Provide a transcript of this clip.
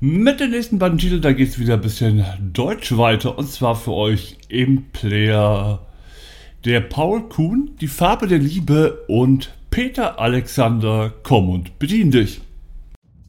Mit den nächsten beiden Titeln, da geht es wieder ein bisschen Deutsch weiter. Und zwar für euch im Player der Paul Kuhn, Die Farbe der Liebe und Peter Alexander, Komm und bedien dich.